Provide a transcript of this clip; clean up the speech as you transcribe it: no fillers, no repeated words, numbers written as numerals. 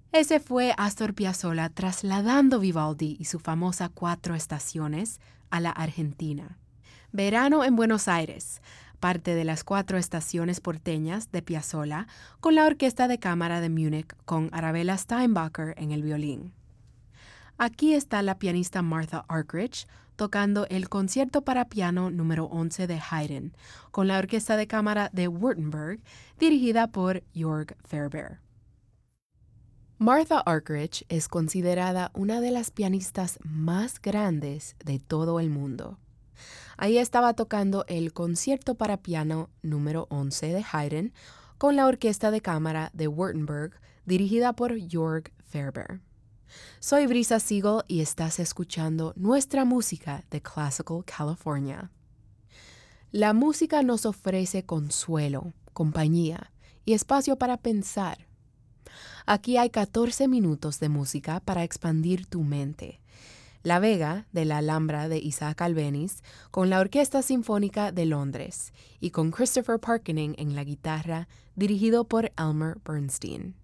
Ese fue Astor Piazzolla trasladando Vivaldi y su famosa Cuatro Estaciones a la Argentina. Verano en Buenos Aires, parte de las Cuatro Estaciones porteñas de Piazzolla, con la Orquesta de Cámara de Múnich con Arabella Steinbacher en el violín. Aquí está la pianista Martha Argerich tocando el Concierto para piano número 11 de Haydn, con la Orquesta de Cámara de Württemberg, dirigida por Jörg Ferber. Martha Argerich es considerada una de las pianistas más grandes de todo el mundo. Ahí estaba tocando el Concierto para piano número 11 de Haydn con la Orquesta de Cámara de Württemberg, dirigida por Jörg Ferber. Soy Brisa Siegel y estás escuchando nuestra música de Classical California. La música nos ofrece consuelo, compañía y espacio para pensar. Aquí hay 14 minutos de música para expandir tu mente. La Vega, de la Alhambra de Isaac Albéniz, con la Orquesta Sinfónica de Londres y con Christopher Parkening en la guitarra, dirigido por Elmer Bernstein.